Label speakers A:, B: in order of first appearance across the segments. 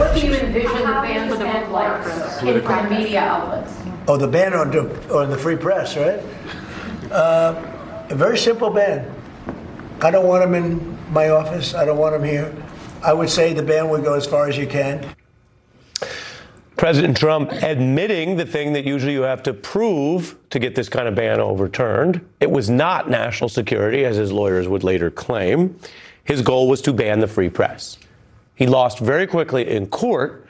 A: What do you envision the ban's end like in prime media outlets?
B: Oh, the ban on the free press, right? A very simple ban. I don't want them in my office. I don't want them here. I would say the ban would go as far as you can.
C: President Trump admitting the thing that usually you have to prove to get this kind of ban overturned. It was not national security, as his lawyers would later claim. His goal was to ban the free press. He lost very quickly in court,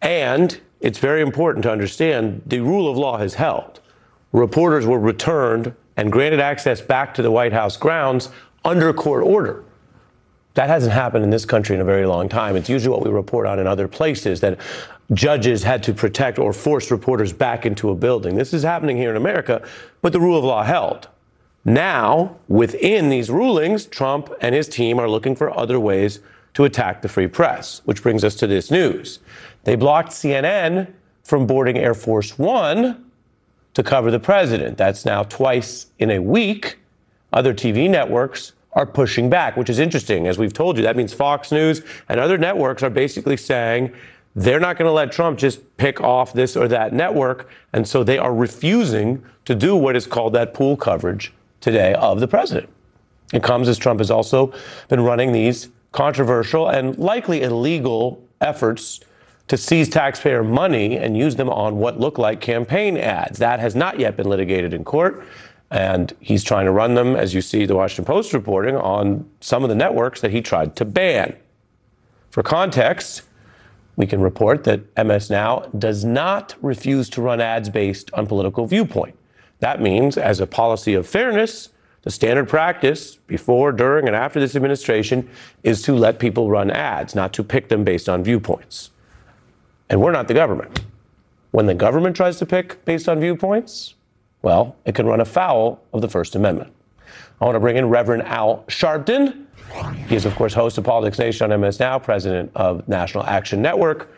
C: and it's very important to understand the rule of law has held. Reporters were returned and granted access back to the White House grounds under court order. That hasn't happened in this country in a very long time. It's usually what we report on in other places, that judges had to protect or force reporters back into a building. This is happening here in America, but the rule of law held. Now, within these rulings, Trump and his team are looking for other ways to attack the free press, which brings us to this news. They blocked CNN from boarding Air Force One to cover the president. That's now twice in a week. Other TV networks are pushing back, which is interesting. As we've told you, that means Fox News and other networks are basically saying they're not going to let Trump just pick off this or that network. And so they are refusing to do what is called that pool coverage today of the president. It comes as Trump has also been running these controversial and likely illegal efforts to seize taxpayer money and use them on what look like campaign ads. That has not yet been litigated in court. And he's trying to run them, as you see the Washington Post reporting, on some of the networks that he tried to ban. For context, we can report that MS Now does not refuse to run ads based on political viewpoint. That means, as a policy of fairness, the standard practice before, during, and after this administration is to let people run ads, not to pick them based on viewpoints. And we're not the government. When the government tries to pick based on viewpoints, well, it can run afoul of the First Amendment. I want to bring in Reverend Al Sharpton. He is, of course, host of Politics Nation on MS Now, president of National Action Network.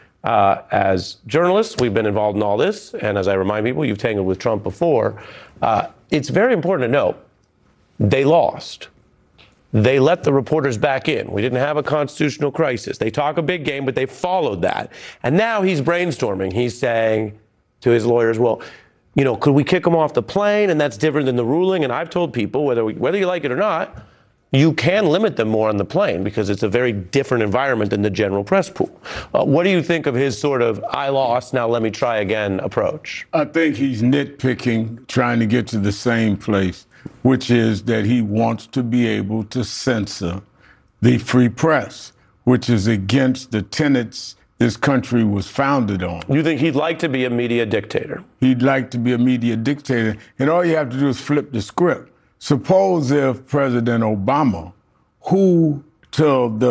C: As journalists, we've been involved in all this. And as I remind people, you've tangled with Trump before. It's very important to note, they lost. They let the reporters back in. We didn't have a constitutional crisis. They talk a big game, but they followed that. And now he's brainstorming. He's saying to his lawyers, well, you know, could we kick them off the plane? And that's different than the ruling. And I've told people, whether you like it or not, you can limit them more on the plane because it's a very different environment than the general press pool. What do you think of his sort of, I lost, now let me try again approach?
D: I think he's nitpicking, trying to get to the same place, which is that he wants to be able to censor the free press, which is against the tenets this country was founded on.
C: You think he'd like to be a media dictator?
D: He'd like to be a media dictator, and all you have to do is flip the script. Suppose if President Obama, who till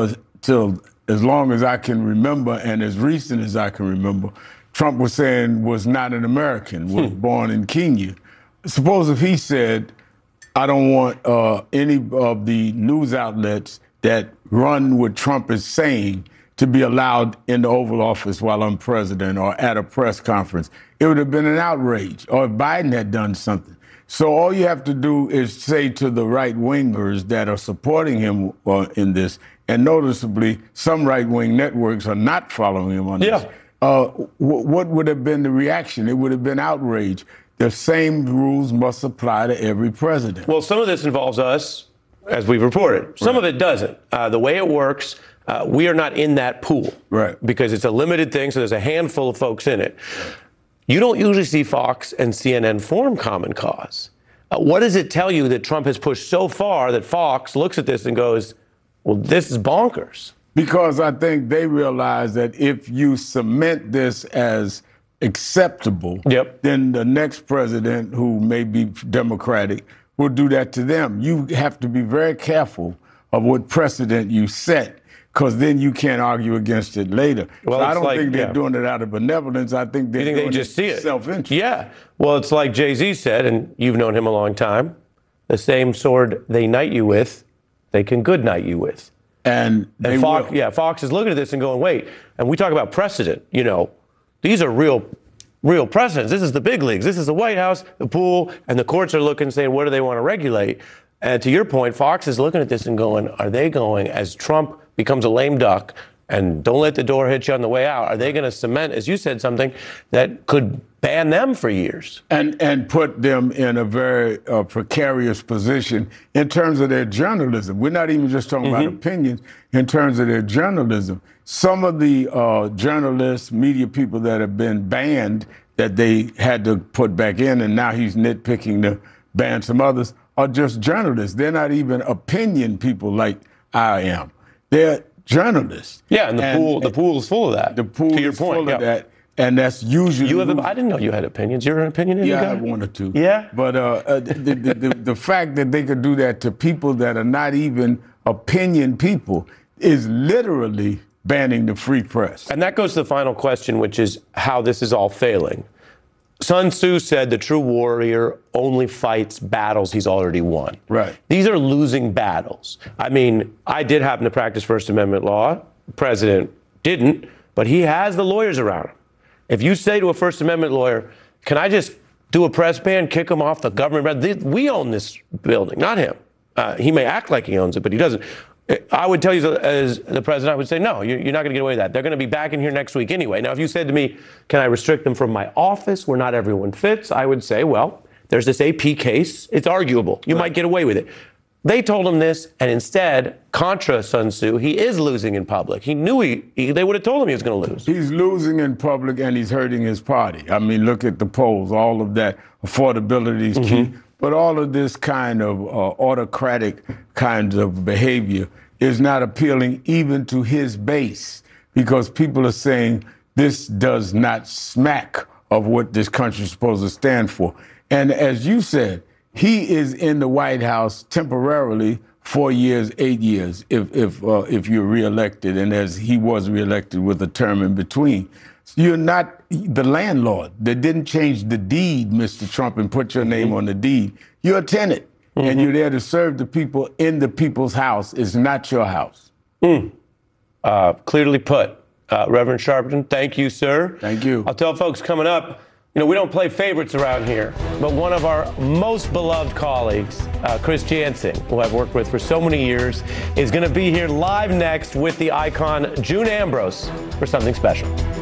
D: as long as I can remember and as recent as I can remember, Trump was saying was not an American, was born in Kenya. Suppose if he said, I don't want any of the news outlets that run what Trump is saying to be allowed in the Oval Office while I'm president or at a press conference. It would have been an outrage, or if Biden had done something. So all you have to do is say to the right-wingers that are supporting him in this, and noticeably some right-wing networks are not following him on this. What would have been the reaction? It would have been outrage. The same rules must apply to every president.
C: Well, some of this involves us, as we've reported. Some of it doesn't. The way it works, we are not in that pool.
D: Right.
C: Because it's a limited thing, so there's a handful of folks in it. You don't usually see Fox and CNN form Common Cause. What does it tell you that Trump has pushed so far that Fox looks at this and goes, well, this is bonkers?
D: Because I think they realize that if you cement this as acceptable, then the next president, who may be Democratic, will do that to them. You have to be very careful of what precedent you set, because then you can't argue against it later.
C: Well,
D: so I don't think they're doing it out of benevolence. I think they're doing
C: just see it
D: self-interest.
C: Yeah. Well, it's like Jay-Z said, and you've known him a long time, the same sword they knight you with, they can good night you with.
D: And
C: Fox is looking at this and going, wait, and we talk about precedent, you know, these are real precedents. This is the big leagues. This is the White House, the pool, and the courts are looking, saying, what do they want to regulate? And to your point, Fox is looking at this and going, are they going, as Trump becomes a lame duck and don't let the door hit you on the way out, are they going to cement, as you said, something that could ban them for years?
D: And put them in a very precarious position in terms of their journalism. We're not even just talking about opinions, in terms of their journalism. Some of the journalists, media people that have been banned, that they had to put back in, and now he's nitpicking to ban some others, are just journalists. They're not even opinion people like I am. They're journalists.
C: Yeah, and the pool is full of that.
D: The pool
C: to your
D: is
C: point,
D: full of that, and that's usually.
C: I didn't know you had opinions. You're an opinionated guy?
D: Yeah, I have one or two.
C: Yeah?
D: But the fact that they could do that to people that are not even opinion people is literally banning the free press.
C: And that goes to the final question, which is how this is all failing. Sun Tzu said the true warrior only fights battles he's already won.
D: Right.
C: These are losing battles. I mean, I did happen to practice First Amendment law. The president didn't, but he has the lawyers around him. If you say to a First Amendment lawyer, can I just do a press ban, kick him off the government? We own this building, not him. He may act like he owns it, but he doesn't. I would tell you as the president, I would say, no, you're not going to get away with that. They're going to be back in here next week anyway. Now, if you said to me, can I restrict them from my office where not everyone fits? I would say, well, there's this AP case. It's arguable. You might get away with it. They told him this, and instead, contra Sun Tzu, he is losing in public. He knew they would have told him he was going to lose.
D: He's losing in public, and he's hurting his party. I mean, look at the polls, all of that. Affordability is key. But all of this kind of autocratic kinds of behavior is not appealing even to his base, because people are saying this does not smack of what this country is supposed to stand for. And as you said, he is in the White House temporarily 4 years, 8 years, if you're reelected, and as he was reelected with a term in between. You're not the landlord. They didn't change the deed, Mr. Trump, and put your name on the deed. You're a tenant, and you're there to serve the people in the people's house. It's not your house.
C: Clearly put. Reverend Sharpton, thank you, sir.
D: Thank you.
C: I'll tell folks coming up, we don't play favorites around here, but one of our most beloved colleagues, Chris Jansen, who I've worked with for so many years, is going to be here live next with the icon June Ambrose for something special.